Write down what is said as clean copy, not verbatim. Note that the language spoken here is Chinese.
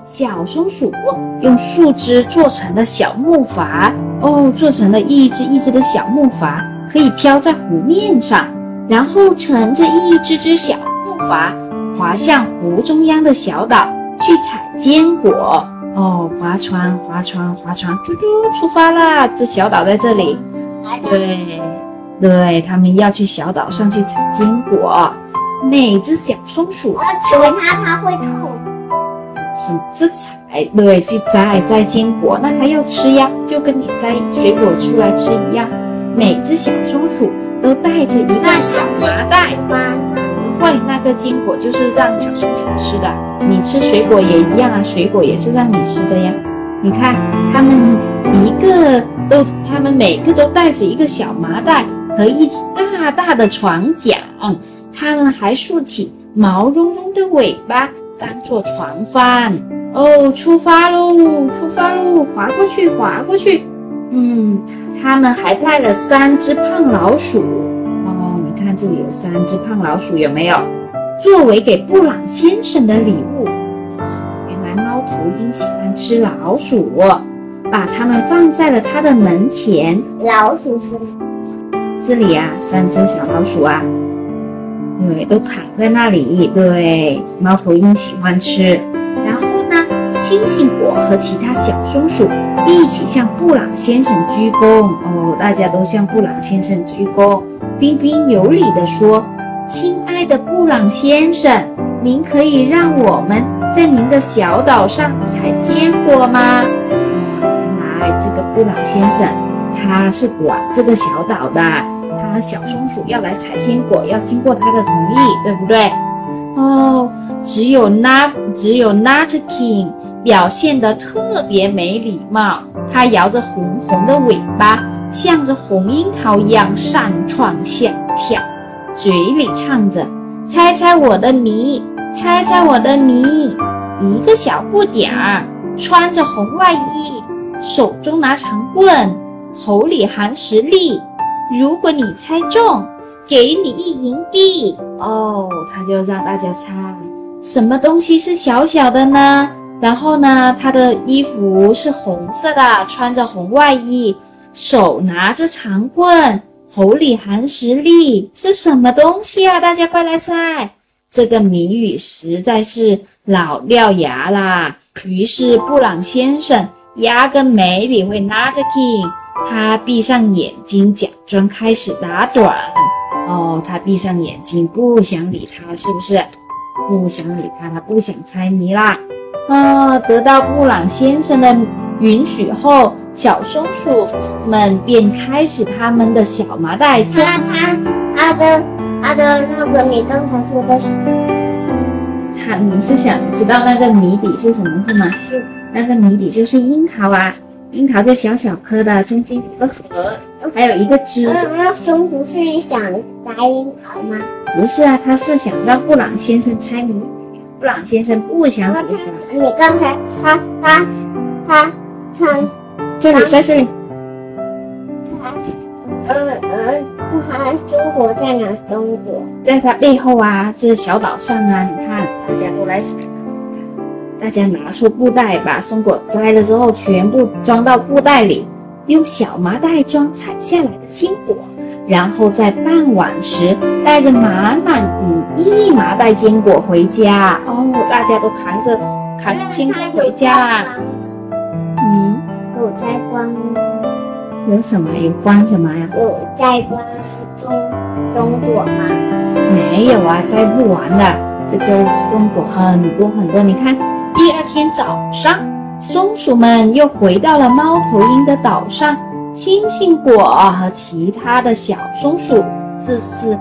小松鼠用树枝做成了小木筏，做成了一只一只的小木筏，可以飘在湖面上，然后乘着一只只小木筏划向湖中央的小岛去采坚果。划船，猪猪出发啦！这小岛在这里。对，他们要去小岛上去采坚果。每只小松鼠， 踩它会痛。 什么是采？对，去摘坚果，那还要吃呀，就跟你摘水果出来吃一样。每只小松鼠都带着一个小麻袋。不会，那个坚果就是让小松鼠吃的。你吃水果也一样啊，水果也是让你吃的呀。你看，他们每个都带着一个小麻袋和一只大大的船桨。他们还竖起毛茸茸的尾巴当做船帆。出发喽，划过去。他们还带了3只胖老鼠。你看这里有3只胖老鼠，有没有？作为给布朗先生的礼物。原来猫头鹰喜欢吃老鼠，把它们放在了他的门前。 老鼠是这里啊，3只小老鼠啊，对，都躺在那里。对，猫头鹰喜欢吃。然后呢，星星果和其他小松鼠一起向布朗先生鞠躬。大家都向布朗先生鞠躬，彬彬有礼地说：“亲爱的布朗先生，您可以让我们在您的小岛上采坚果吗？”原来这个布朗先生他是管这个小岛的，他小松鼠要来采坚果，要经过他的同意，对不对？只有 Nutkin 表现得特别没礼貌，他摇着红红的尾巴，像着红樱桃一样上蹿下跳，嘴里唱着：“猜猜我的谜，猜猜我的谜。”一个小不点儿，穿着红外衣，手中拿长棍，口里含实力。如果你猜中，给你1银币。他就让大家猜什么东西是小小的呢？然后呢，他的衣服是红色的，穿着红外衣，手拿着长棍，口里含实力，是什么东西啊？大家快来猜！这个谜语实在是老掉牙啦。于是布朗先生压根没理会 Nutkin， 他闭上眼睛，假装开始打盹。他闭上眼睛，不想理他，是不是？不想理他，他不想猜谜啦。得到布朗先生的允许后，小松鼠们便开始他们的小麻袋中。 他的那个你刚才说的是？ 你是想知道那个谜底是什么是吗？ 是。 那个谜底就是樱桃啊，樱桃就小小颗的，中间有个核，还有一个枝。 那松鼠是想摘樱桃吗？ 不是啊，他是想让布朗先生猜谜。布朗先生不想理他。 你刚才他这里在这里。 他中国在哪？中国在他背后啊，这小岛上啊，你看大家都来采。大家拿出布袋，把松果摘了之后全部装到布袋里，用小麻袋装采下来的坚果，然后在傍晚时带着满满一麻袋坚果回家。大家都扛着坚果回家啦。 有摘光吗？ 有什么？有光什么呀？ 有摘光中果吗？ 没有啊，摘不完的。这个松果很多很多，你看，第2天早上，松鼠们又回到了猫头鹰的岛上，星星果和其他的小松鼠这次